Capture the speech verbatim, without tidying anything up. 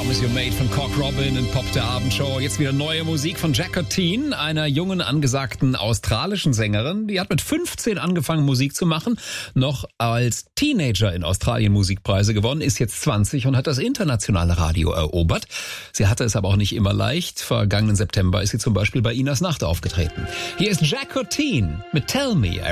Promise You Made von Cork Robin in Pop der Abendshow. Jetzt wieder neue Musik von Jacqueline, einer jungen, angesagten australischen Sängerin. Die hat mit fünfzehn angefangen, Musik zu machen. Noch als Teenager in Australien Musikpreise gewonnen, ist jetzt zwanzig und hat das internationale Radio erobert. Sie hatte es aber auch nicht immer leicht. Vergangenen September ist sie zum Beispiel bei Inas Nacht aufgetreten. Hier ist Jacqueline mit Tell Me.